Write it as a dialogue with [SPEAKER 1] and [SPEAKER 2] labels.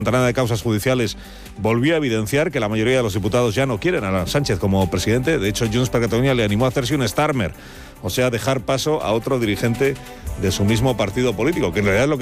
[SPEAKER 1] Ventana de causas judiciales volvió a evidenciar que la mayoría de los diputados ya no quieren a Sánchez como presidente. De hecho, Junts per Catalunya le animó a hacerse un Starmer, o sea, dejar paso a otro dirigente de su mismo partido político, que en realidad es lo que